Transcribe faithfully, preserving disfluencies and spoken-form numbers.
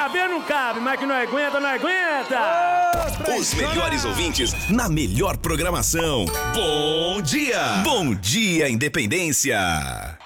caber não cabe, mas que não aguenta, não aguenta. Oh, Os melhores ouvintes na melhor programação. Bom dia! Bom dia, Independência!